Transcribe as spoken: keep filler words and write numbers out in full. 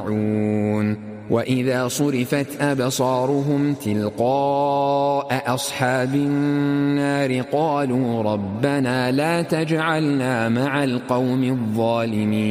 وإذا صرفت أبصارهم تلقاء أصحاب النار قالوا ربنا لا تجعلنا مع القوم الظالمين.